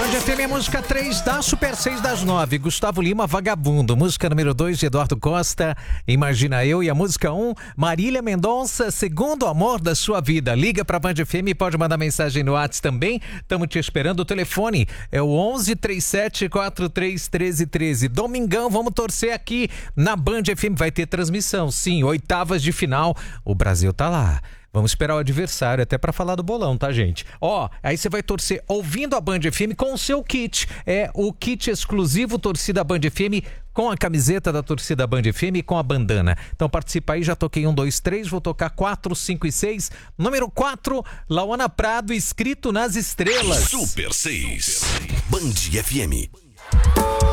Band FM, música 3 da Super 6 das 9. Gustavo Lima, Vagabundo. Música número 2 de Eduardo Costa, Imagina Eu. E a música 1, Marília Mendonça, Segundo Amor da Sua Vida. Liga pra Band FM, pode mandar mensagem no WhatsApp também. Estamos te esperando. O telefone é o 11 37 43 13 13. Domingão, vamos torcer aqui na Band FM. Vai ter transmissão, sim. Oitavas de final. O Brasil tá lá. Vamos esperar o adversário até para falar do bolão, tá, gente? Aí você vai torcer ouvindo a Band FM com o seu kit. É o kit exclusivo Torcida Band FM com a camiseta da Torcida Band FM e com a bandana. Então participa aí, já toquei 1, 2, 3, vou tocar 4, 5 e 6. Número 4, Lauana Prado, Escrito nas Estrelas. Super 6, Band FM.